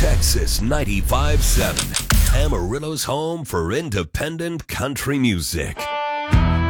Texas 95.7, Amarillo's home for independent country music.